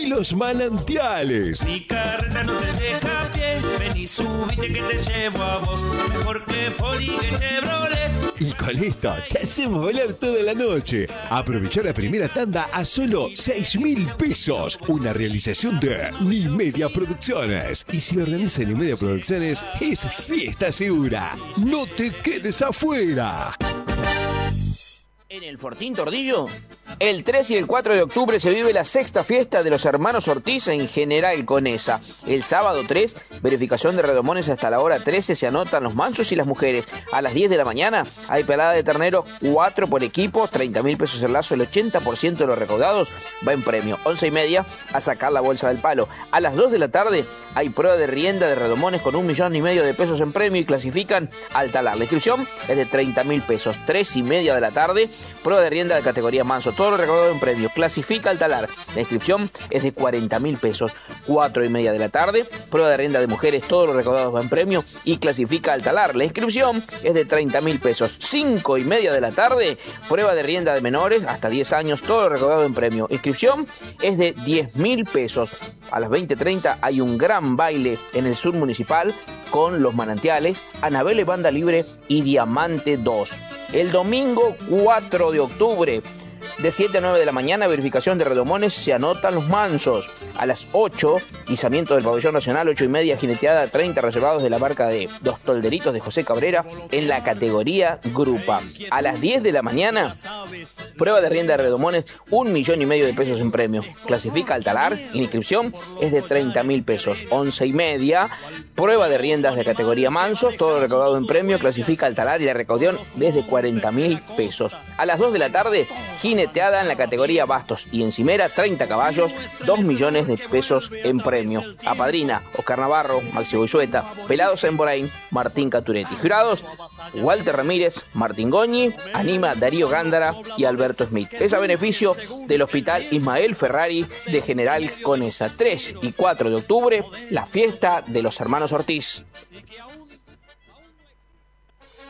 y los manantiales. Mi carrera no te deja a pie, ven y subite que te llevo a vos, mejor que Ford y que Chevrolet. Y con esto te hacemos volar toda la noche. Aprovechar la primera tanda a solo 6.000 pesos. Una realización de Ni Media Producciones. Y si lo organiza Ni Media Producciones, es fiesta segura. No te quedes afuera. En el Fortín Tordillo, el 3 y el 4 de octubre se vive la sexta fiesta de los hermanos Ortiz en General Conesa. El sábado 3, verificación de redomones hasta la hora 13, se anotan los mansos y las mujeres. A las 10 de la mañana hay pelada de ternero, 4 por equipo, 30.000 pesos el lazo, el 80% de los recaudados va en premio. 11:30 a sacar la bolsa del palo. A las 2 de la tarde hay prueba de rienda de redomones con 1,5 millones de pesos en premio y clasifican al talar. La inscripción es de 30.000 pesos. 3:30 de la tarde, prueba de rienda de categoría manso, todo lo recaudado en premio, clasifica al talar. La inscripción es de 40.000 pesos. 4:30 de la tarde, prueba de rienda de mujeres, todo lo recaudado va en premio y clasifica al talar. La inscripción es de 30.000 pesos. 5:30 de la tarde, prueba de rienda de menores hasta 10 años, todo lo recaudado en premio. Inscripción es de 10.000 pesos. A las 20:30 hay un gran baile en el sur municipal con Los Manantiales, Anabel Banda Libre y Diamante 2. El domingo 4 de octubre, de 7 a 9 de la mañana, verificación de redomones, se anotan los mansos. A las 8, izamiento del pabellón nacional, 8:30, jineteada, 30 reservados de la marca de Los Tolderitos de José Cabrera en la categoría Grupa. A las 10 de la mañana, prueba de rienda de redomones, 1,5 millones de pesos en premio. Clasifica al talar, inscripción es de 30.000 pesos. 11:30, prueba de riendas de categoría manso, todo recaudado en premio, clasifica al talar y la recaudación desde 40.000 pesos. A las 2 de la tarde, jineteada en la categoría bastos y encimera, 30 caballos, 2 millones de pesos en premio. Apadrina Oscar Navarro, Maxi Boyzueta, Pelados en Boraín, Martín Caturetti. Jurados, Walter Ramírez, Martín Goñi, anima Darío Gándara y Alberto Smith. Es a beneficio del Hospital Ismael Ferrari de General Conesa. 3 y 4 de octubre, la fiesta de los hermanos Ortiz.